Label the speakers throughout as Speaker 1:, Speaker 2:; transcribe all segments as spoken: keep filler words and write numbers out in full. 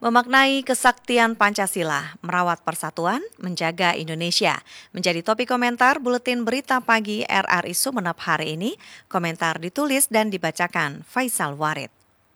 Speaker 1: Memaknai kesaktian Pancasila, merawat persatuan, menjaga Indonesia. Menjadi topik komentar Buletin Berita Pagi R R I Sumeneb hari ini. Komentar ditulis dan dibacakan Faisal Warid.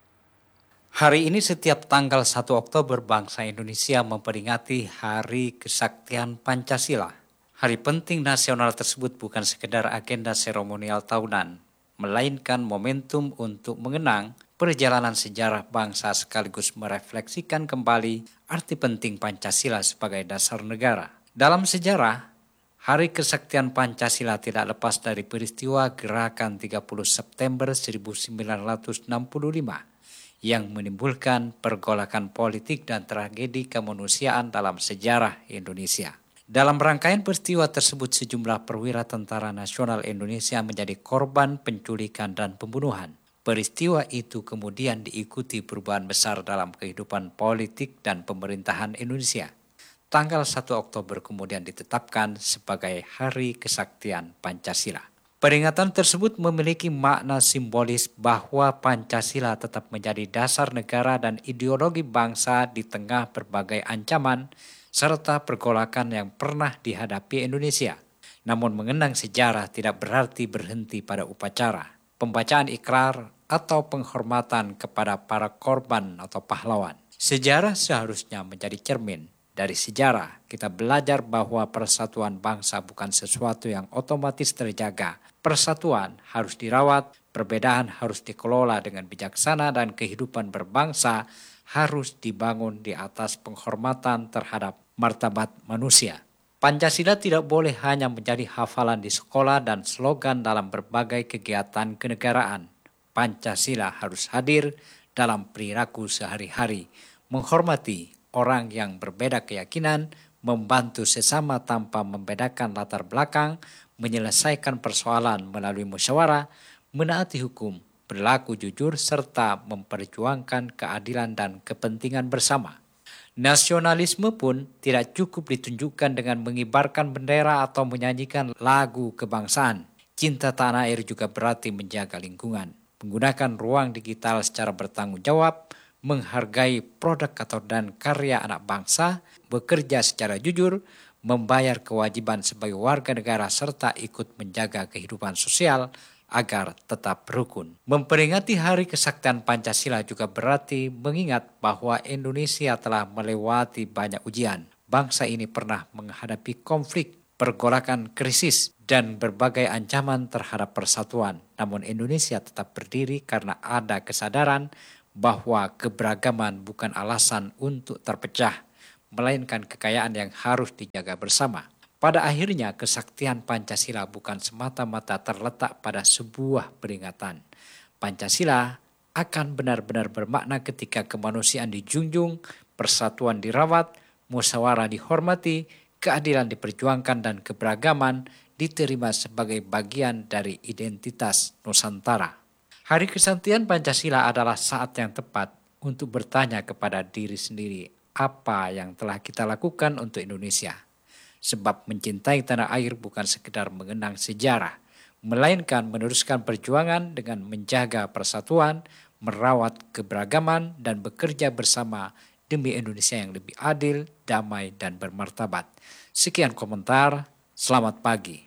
Speaker 2: Hari ini setiap tanggal satu Oktober bangsa Indonesia memperingati Hari Kesaktian Pancasila. Hari penting nasional tersebut bukan sekedar agenda seremonial tahunan, melainkan momentum untuk mengenang perjalanan sejarah bangsa sekaligus merefleksikan kembali arti penting Pancasila sebagai dasar negara. Dalam sejarah, Hari Kesaktian Pancasila tidak lepas dari peristiwa Gerakan tiga puluh September seribu sembilan ratus enam puluh lima yang menimbulkan pergolakan politik dan tragedi kemanusiaan dalam sejarah Indonesia. Dalam rangkaian peristiwa tersebut, sejumlah perwira tentara nasional Indonesia menjadi korban penculikan dan pembunuhan. Peristiwa itu kemudian diikuti perubahan besar dalam kehidupan politik dan pemerintahan Indonesia. Tanggal satu Oktober kemudian ditetapkan sebagai Hari Kesaktian Pancasila. Peringatan tersebut memiliki makna simbolis bahwa Pancasila tetap menjadi dasar negara dan ideologi bangsa di tengah berbagai ancaman serta pergolakan yang pernah dihadapi Indonesia. Namun mengenang sejarah tidak berarti berhenti pada upacara, pembacaan ikrar, atau penghormatan kepada para korban atau pahlawan. Sejarah seharusnya menjadi cermin. Dari sejarah, kita belajar bahwa persatuan bangsa bukan sesuatu yang otomatis terjaga. Persatuan harus dirawat, perbedaan harus dikelola dengan bijaksana, dan kehidupan berbangsa harus dibangun di atas penghormatan terhadap martabat manusia. Pancasila tidak boleh hanya menjadi hafalan di sekolah dan slogan dalam berbagai kegiatan kenegaraan. Pancasila harus hadir dalam perilaku sehari-hari, menghormati orang yang berbeda keyakinan, membantu sesama tanpa membedakan latar belakang, menyelesaikan persoalan melalui musyawarah, menaati hukum, berlaku jujur, serta memperjuangkan keadilan dan kepentingan bersama. Nasionalisme pun tidak cukup ditunjukkan dengan mengibarkan bendera atau menyanyikan lagu kebangsaan. Cinta tanah air juga berarti menjaga lingkungan, menggunakan ruang digital secara bertanggung jawab, menghargai produk atau dan karya anak bangsa, bekerja secara jujur, membayar kewajiban sebagai warga negara, serta ikut menjaga kehidupan sosial agar tetap rukun. Memperingati Hari Kesaktian Pancasila juga berarti mengingat bahwa Indonesia telah melewati banyak ujian. Bangsa ini pernah menghadapi konflik, pergolakan, krisis, dan berbagai ancaman terhadap persatuan. Namun Indonesia tetap berdiri karena ada kesadaran bahwa keberagaman bukan alasan untuk terpecah, melainkan kekayaan yang harus dijaga bersama. Pada akhirnya, kesaktian Pancasila bukan semata-mata terletak pada sebuah peringatan. Pancasila akan benar-benar bermakna ketika kemanusiaan dijunjung, persatuan dirawat, musyawarah dihormati, keadilan diperjuangkan, dan keberagaman diterima sebagai bagian dari identitas Nusantara. Hari Kesaktian Pancasila adalah saat yang tepat untuk bertanya kepada diri sendiri apa yang telah kita lakukan untuk Indonesia. Sebab mencintai tanah air bukan sekedar mengenang sejarah, melainkan meneruskan perjuangan dengan menjaga persatuan, merawat keberagaman, dan bekerja bersama demi Indonesia yang lebih adil, damai, dan bermartabat. Sekian komentar, selamat pagi.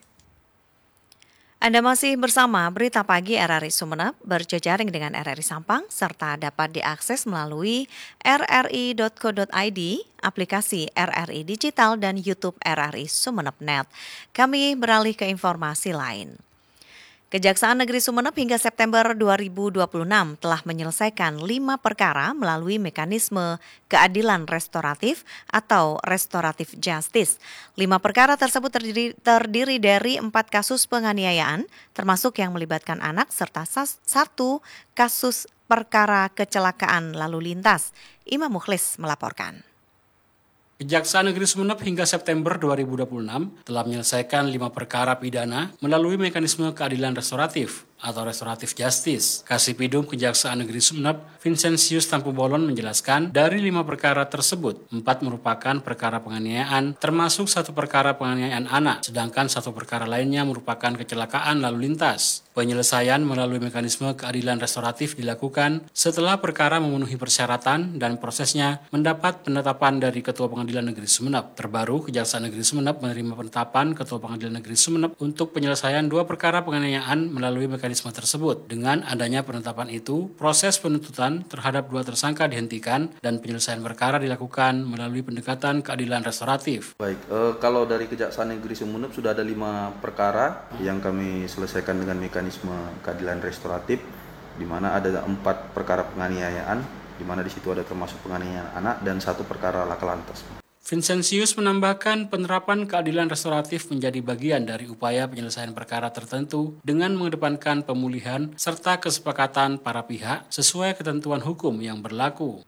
Speaker 1: Anda masih bersama Berita Pagi R R I Sumeneb, berjejaring dengan R R I Sampang, serta dapat diakses melalui r r i dot co dot i d, aplikasi R R I Digital, dan YouTube R R I Sumeneb Net. Kami beralih ke informasi lain. Kejaksaan Negeri Sumeneb hingga September dua ribu dua puluh enam telah menyelesaikan lima perkara melalui mekanisme keadilan restoratif atau restoratif justice. Lima perkara tersebut terdiri, terdiri dari empat kasus penganiayaan, termasuk yang melibatkan anak, serta satu kasus perkara kecelakaan lalu lintas. Imam Mukhlis melaporkan.
Speaker 3: Kejaksaan Negeri Sumeneb hingga September dua ribu dua puluh enam telah menyelesaikan lima perkara pidana melalui mekanisme keadilan restoratif. atau Restoratif Justice. Kasipidum Kejaksaan Negeri Sumeneb, Vincentius Tampu Bolon menjelaskan, dari lima perkara tersebut, empat merupakan perkara penganiayaan, termasuk satu perkara penganiayaan anak, sedangkan satu perkara lainnya merupakan kecelakaan lalu lintas. Penyelesaian melalui mekanisme keadilan restoratif dilakukan setelah perkara memenuhi persyaratan dan prosesnya mendapat penetapan dari Ketua Pengadilan Negeri Sumeneb. Terbaru, Kejaksaan Negeri Sumeneb menerima penetapan Ketua Pengadilan Negeri Sumeneb untuk penyelesaian dua perkara penganiayaan melalui mekanisme tersebut. Dengan adanya penetapan itu, proses penuntutan terhadap dua tersangka dihentikan dan penyelesaian perkara dilakukan melalui pendekatan keadilan restoratif.
Speaker 4: Baik, eh, kalau dari Kejaksaan Negeri Sumeneb sudah ada lima perkara yang kami selesaikan dengan mekanisme keadilan restoratif, di mana ada empat perkara penganiayaan, di mana di situ ada termasuk penganiayaan anak dan satu perkara laka lantas.
Speaker 3: Vincentius menambahkan penerapan keadilan restoratif menjadi bagian dari upaya penyelesaian perkara tertentu dengan mengedepankan pemulihan serta kesepakatan para pihak sesuai ketentuan hukum yang berlaku.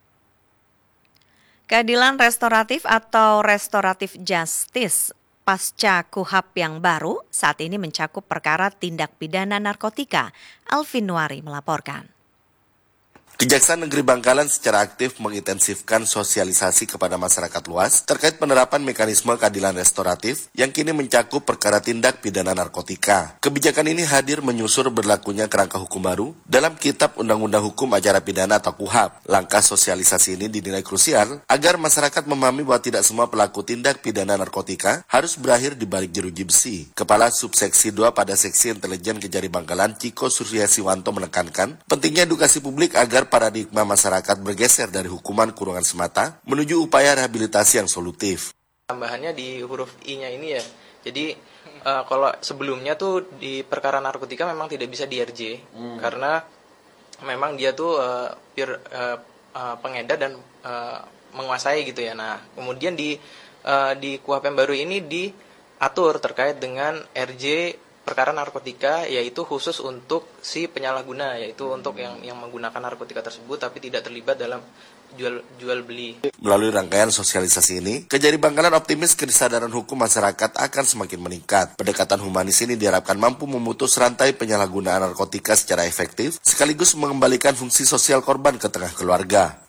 Speaker 1: Keadilan restoratif atau restoratif justice pasca KUHAP yang baru saat ini mencakup perkara tindak pidana narkotika. Alvin Nuari melaporkan.
Speaker 5: Kejaksaan Negeri Bangkalan secara aktif mengintensifkan sosialisasi kepada masyarakat luas terkait penerapan mekanisme keadilan restoratif yang kini mencakup perkara tindak pidana narkotika. Kebijakan ini hadir menyusul berlakunya kerangka hukum baru dalam Kitab Undang-Undang Hukum Acara Pidana atau KUHAP. Langkah sosialisasi ini dinilai krusial agar masyarakat memahami bahwa tidak semua pelaku tindak pidana narkotika harus berakhir di balik jeruji besi. Kepala Subseksi dua pada Seksi Intelijen Kejari Bangkalan, Ciko Suryasiwanto menekankan pentingnya edukasi publik agar paradigma masyarakat bergeser dari hukuman kurungan semata menuju upaya rehabilitasi yang solutif.
Speaker 6: Tambahannya di huruf I-nya ini ya. Jadi uh, kalau sebelumnya tuh di perkara narkotika memang tidak bisa di R J hmm. karena memang dia tuh uh, pure uh, uh, pengedar dan uh, menguasai gitu ya. Nah, kemudian di uh, di KUHAP yang baru ini diatur terkait dengan R J perkara narkotika, yaitu khusus untuk si penyalahguna, yaitu hmm. untuk yang yang menggunakan narkotika tersebut tapi tidak terlibat dalam jual jual beli. Melalui
Speaker 5: rangkaian sosialisasi ini, Kejari Bangkalan optimis kesadaran hukum masyarakat akan semakin meningkat. Pendekatan humanis ini diharapkan mampu memutus rantai penyalahgunaan narkotika secara efektif, sekaligus mengembalikan fungsi sosial korban ke tengah keluarga.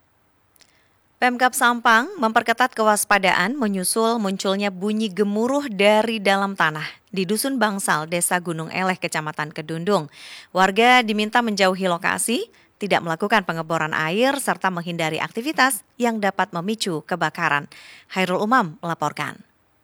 Speaker 1: Pemkab Sampang memperketat kewaspadaan menyusul munculnya bunyi gemuruh dari dalam tanah di Dusun Bangsal, Desa Gunung Eleh, Kecamatan Kedundung. Warga diminta menjauhi lokasi, tidak melakukan pengeboran air, serta menghindari aktivitas yang dapat memicu kebakaran. Hairul Umam melaporkan.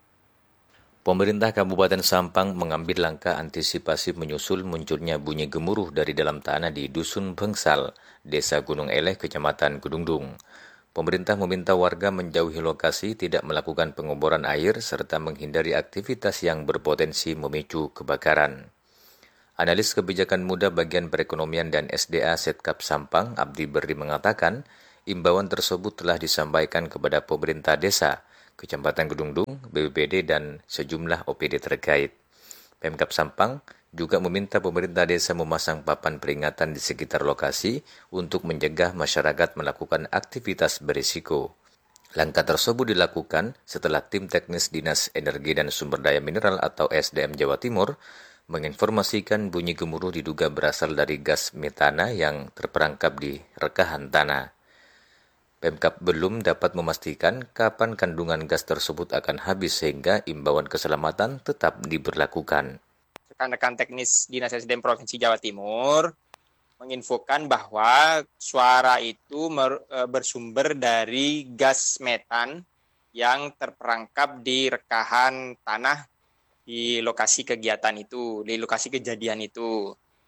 Speaker 7: Pemerintah Kabupaten Sampang mengambil langkah antisipasi menyusul munculnya bunyi gemuruh dari dalam tanah di Dusun Bangsal, Desa Gunung Eleh, Kecamatan Kedundung. Pemerintah meminta warga menjauhi lokasi, tidak melakukan pengeboran air, serta menghindari aktivitas yang berpotensi memicu kebakaran. Analis Kebijakan Muda Bagian Perekonomian dan S D A Setkap Sampang, Abdi Berdi mengatakan, imbauan tersebut telah disampaikan kepada pemerintah desa, Kecamatan Kedundung, B P B D, dan sejumlah O P D terkait. Pemkab Sampang juga meminta pemerintah desa memasang papan peringatan di sekitar lokasi untuk mencegah masyarakat melakukan aktivitas berisiko. Langkah tersebut dilakukan setelah tim teknis Dinas Energi dan Sumber Daya Mineral atau S D M Jawa Timur menginformasikan bunyi gemuruh diduga berasal dari gas metana yang terperangkap di rekahan tanah. Pemkab belum dapat memastikan kapan kandungan gas tersebut akan habis sehingga imbauan keselamatan tetap diberlakukan.
Speaker 8: Rekan-rekan teknis Dinas S D M Provinsi Jawa Timur menginfokan bahwa suara itu mer, e, bersumber dari gas metan yang terperangkap di rekahan tanah di lokasi kegiatan itu, di lokasi kejadian itu.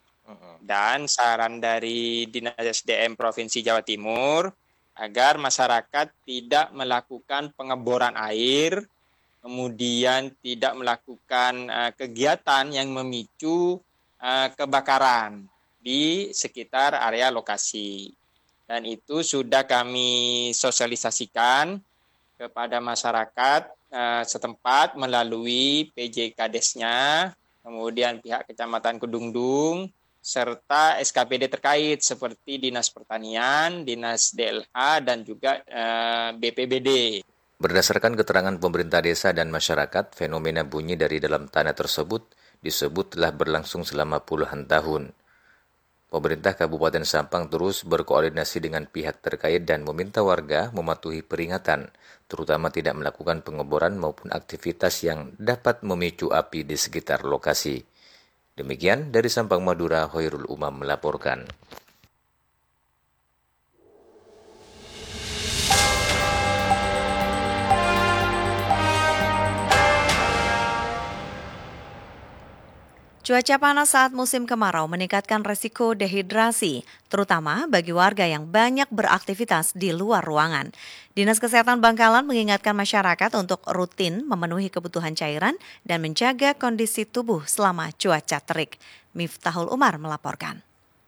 Speaker 8: Dan saran dari Dinas S D M Provinsi Jawa Timur agar masyarakat tidak melakukan pengeboran air, kemudian tidak melakukan uh, kegiatan yang memicu uh, kebakaran di sekitar area lokasi. Dan itu sudah kami sosialisasikan kepada masyarakat uh, setempat melalui P J Kades-nya, kemudian pihak Kecamatan Kedundung, serta S K P D terkait seperti Dinas Pertanian, Dinas D L H, dan juga uh, B P B D.
Speaker 7: Berdasarkan keterangan pemerintah desa dan masyarakat, fenomena bunyi dari dalam tanah tersebut disebut telah berlangsung selama puluhan tahun. Pemerintah Kabupaten Sampang terus berkoordinasi dengan pihak terkait dan meminta warga mematuhi peringatan, terutama tidak melakukan pengeboran maupun aktivitas yang dapat memicu api di sekitar lokasi. Demikian dari Sampang, Madura, Hoirul Umam melaporkan.
Speaker 1: Cuaca panas saat musim kemarau meningkatkan resiko dehidrasi, terutama bagi warga yang banyak beraktivitas di luar ruangan. Dinas Kesehatan Bangkalan mengingatkan masyarakat untuk rutin memenuhi kebutuhan cairan dan menjaga kondisi tubuh selama cuaca terik. Miftahul Umar melaporkan.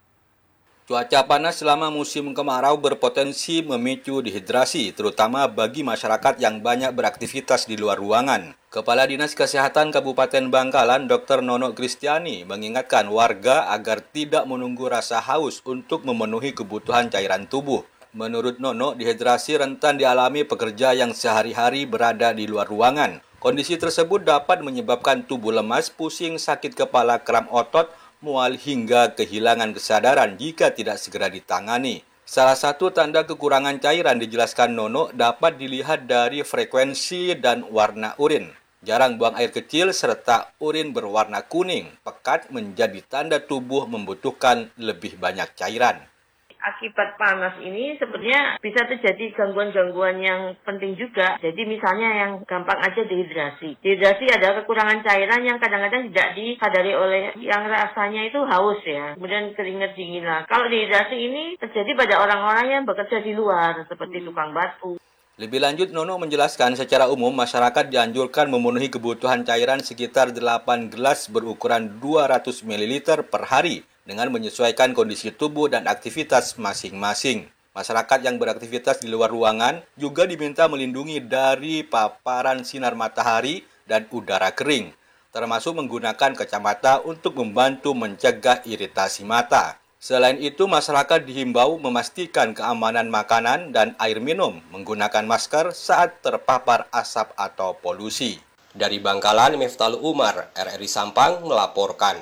Speaker 9: Cuaca panas selama musim kemarau berpotensi memicu dehidrasi, terutama bagi masyarakat yang banyak beraktivitas di luar ruangan. Kepala Dinas Kesehatan Kabupaten Bangkalan, Dokter Nono Kristiani, mengingatkan warga agar tidak menunggu rasa haus untuk memenuhi kebutuhan cairan tubuh. Menurut Nono, dehidrasi rentan dialami pekerja yang sehari-hari berada di luar ruangan. Kondisi tersebut dapat menyebabkan tubuh lemas, pusing, sakit kepala, kram otot, mual hingga kehilangan kesadaran jika tidak segera ditangani. Salah satu tanda kekurangan cairan dijelaskan Nono dapat dilihat dari frekuensi dan warna urin. Jarang buang air kecil serta urin berwarna kuning, pekat menjadi tanda tubuh membutuhkan lebih banyak cairan.
Speaker 10: Akibat panas ini sebenarnya bisa terjadi gangguan-gangguan yang penting juga. Jadi misalnya yang gampang aja dehidrasi. Dehidrasi adalah kekurangan cairan yang kadang-kadang tidak disadari oleh yang rasanya itu haus ya. Kemudian keringat dingin lah. Kalau dehidrasi ini terjadi pada orang-orang yang bekerja di luar seperti tukang batu.
Speaker 9: Lebih lanjut, Nono menjelaskan secara umum masyarakat dianjurkan memenuhi kebutuhan cairan sekitar delapan gelas berukuran dua ratus mililiter per hari dengan menyesuaikan kondisi tubuh dan aktivitas masing-masing. Masyarakat yang beraktivitas di luar ruangan juga diminta melindungi dari paparan sinar matahari dan udara kering, termasuk menggunakan kacamata untuk membantu mencegah iritasi mata. Selain itu, masyarakat dihimbau memastikan keamanan makanan dan air minum, menggunakan masker saat terpapar asap atau polusi. Dari Bangkalan, Miftahul Umar, R R I Sampang melaporkan.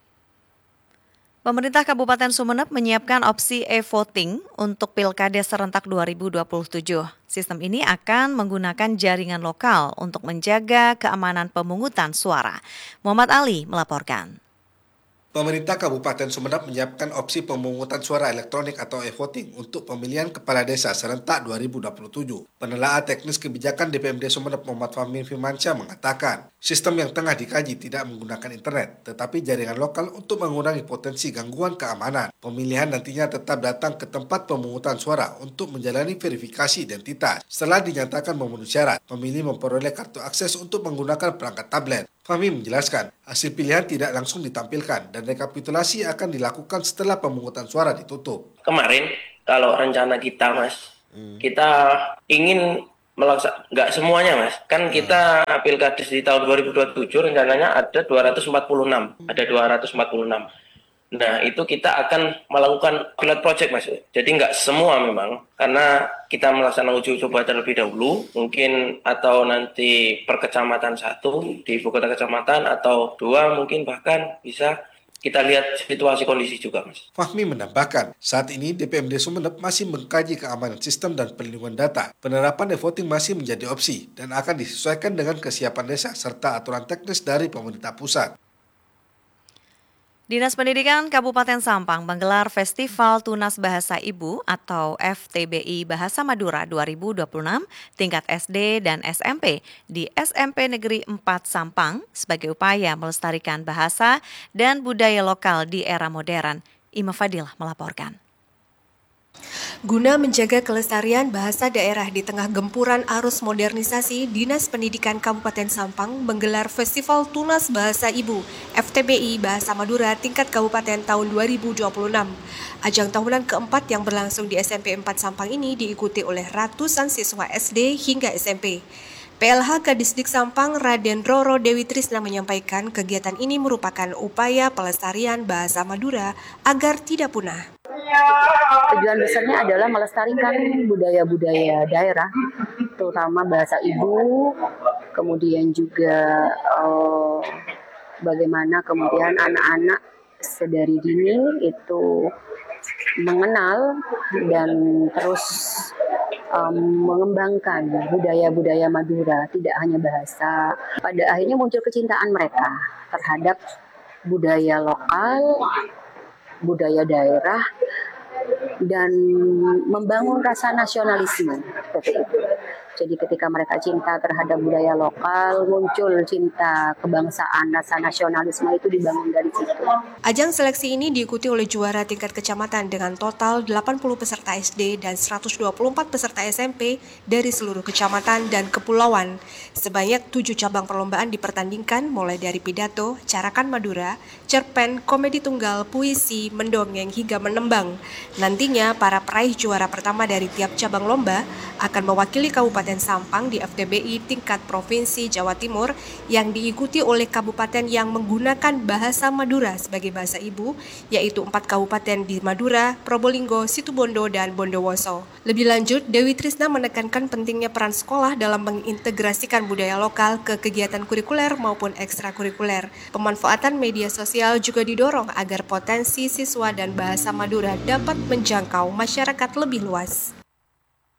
Speaker 1: Pemerintah Kabupaten Sumeneb menyiapkan opsi e-voting untuk Pilkada serentak dua ribu dua puluh tujuh. Sistem ini akan menggunakan jaringan lokal untuk menjaga keamanan pemungutan suara. Muhammad Ali melaporkan.
Speaker 11: Pemerintah Kabupaten Sumeneb menyiapkan opsi pemungutan suara elektronik atau e-voting untuk pemilihan kepala desa serentak dua ribu dua puluh tujuh. Penelaah teknis kebijakan D P M D Sumeneb Muhammad Fahmi Firmansyah mengatakan, sistem yang tengah dikaji tidak menggunakan internet, tetapi jaringan lokal untuk mengurangi potensi gangguan keamanan. Pemilihan nantinya tetap datang ke tempat pemungutan suara untuk menjalani verifikasi identitas. Setelah dinyatakan memenuhi syarat, pemilih memperoleh kartu akses untuk menggunakan perangkat tablet. Fahmi menjelaskan, hasil pilihan tidak langsung ditampilkan dan rekapitulasi akan dilakukan setelah pemungutan suara ditutup.
Speaker 12: Kemarin, kalau rencana kita, Mas, hmm. kita ingin melaksanakan, nggak semuanya, Mas. Kan kita hmm. pilkada di tahun dua ribu dua puluh tujuh rencananya ada dua ratus empat puluh enam. Hmm. Ada dua ratus empat puluh enam. Nah, itu kita akan melakukan pilot project, Mas. Jadi nggak semua memang, karena kita melaksanakan uji coba terlebih dahulu, mungkin atau nanti per kecamatan satu di ibu kota kecamatan, atau dua mungkin bahkan bisa kita lihat situasi kondisi juga, Mas.
Speaker 11: Fahmi menambahkan, saat ini D P M D Sumeneb masih mengkaji keamanan sistem dan perlindungan data. Penerapan e-voting masih menjadi opsi dan akan disesuaikan dengan kesiapan desa serta aturan teknis dari pemerintah pusat.
Speaker 1: Dinas Pendidikan Kabupaten Sampang menggelar Festival Tunas Bahasa Ibu atau F T B I Bahasa Madura dua ribu dua puluh enam tingkat S D dan S M P di S M P Negeri empat Sampang sebagai upaya melestarikan bahasa dan budaya lokal di era modern. Ima Fadil melaporkan.
Speaker 13: Guna menjaga kelestarian bahasa daerah di tengah gempuran arus modernisasi, Dinas Pendidikan Kabupaten Sampang menggelar Festival Tunas Bahasa Ibu F T B I Bahasa Madura tingkat kabupaten tahun dua ribu dua puluh enam. Ajang tahunan keempat yang berlangsung di S M P empat Sampang ini diikuti oleh ratusan siswa S D hingga S M P. P L H Kadisdik Sampang Raden Roro Dewi Trisna menyampaikan kegiatan ini merupakan upaya pelestarian bahasa Madura agar tidak punah.
Speaker 14: Tujuan besarnya adalah melestarikan budaya-budaya daerah, terutama bahasa ibu, kemudian juga uh, bagaimana kemudian anak-anak sedari dini itu mengenal dan terus um, mengembangkan budaya-budaya Madura, tidak hanya bahasa. Pada akhirnya muncul kecintaan mereka terhadap budaya lokal, budaya daerah, dan membangun rasa nasionalisme seperti itu. Jadi ketika mereka cinta terhadap budaya lokal, muncul cinta kebangsaan, rasa nasionalisme itu dibangun dari situ.
Speaker 13: Ajang seleksi ini diikuti oleh juara tingkat kecamatan dengan total delapan puluh peserta S D dan seratus dua puluh empat peserta S M P dari seluruh kecamatan dan kepulauan. Sebanyak tujuh cabang perlombaan dipertandingkan mulai dari pidato, carakan Madura, cerpen, komedi tunggal, puisi, mendongeng hingga menembang. Nantinya para peraih juara pertama dari tiap cabang lomba akan mewakili Kabupaten Sampang di F T B I tingkat Provinsi Jawa Timur yang diikuti oleh kabupaten yang menggunakan bahasa Madura sebagai bahasa ibu, yaitu empat kabupaten di Madura, Probolinggo, Situbondo, dan Bondowoso. Lebih lanjut, Dewi Trisna menekankan pentingnya peran sekolah dalam mengintegrasikan budaya lokal ke kegiatan kurikuler maupun ekstrakurikuler. Pemanfaatan media sosial juga didorong agar potensi siswa dan bahasa Madura dapat menjangkau masyarakat lebih luas.